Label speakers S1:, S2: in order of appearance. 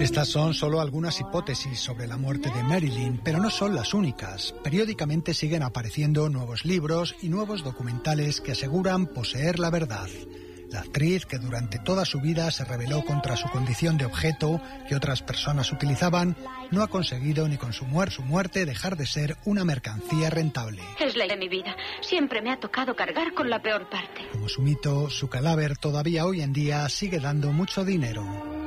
S1: Estas son solo algunas hipótesis sobre la muerte de Marilyn, pero no son las únicas. Periódicamente siguen apareciendo nuevos libros y nuevos documentales que aseguran poseer la verdad. La actriz, que durante toda su vida se rebeló contra su condición de objeto que otras personas utilizaban, no ha conseguido ni con su muerte dejar de ser una mercancía rentable.
S2: Es la de mi vida. Siempre me ha tocado cargar con la peor parte.
S1: Como su mito, su cadáver todavía hoy en día sigue dando mucho dinero.